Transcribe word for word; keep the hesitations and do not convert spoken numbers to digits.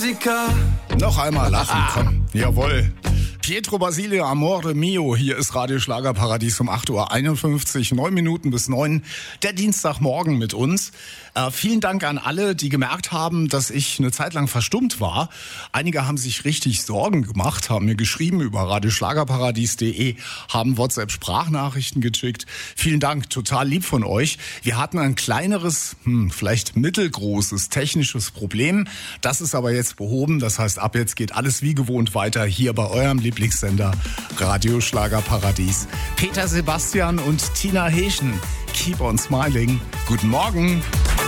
Musiker. Noch einmal lachen, komm. Jawohl. Pietro Basile, Amore Mio. Hier ist Radio Schlagerparadies um acht Uhr einundfünfzig, neun Minuten bis neun. Der Dienstagmorgen mit uns. Äh, vielen Dank an alle, die gemerkt haben, dass ich eine Zeit lang verstummt war. Einige haben sich richtig Sorgen gemacht, haben mir geschrieben über radioschlagerparadies punkt de, haben WhatsApp-Sprachnachrichten geschickt. Vielen Dank, total lieb von euch. Wir hatten ein kleineres, hm, vielleicht mittelgroßes technisches Problem. Das ist aber jetzt behoben. Das heißt, ab jetzt geht alles wie gewohnt weiter hier bei eurem Lieblingssender Radio Schlagerparadies. Peter Sebastian und Tina Heeschen. Keep on smiling. Guten Morgen.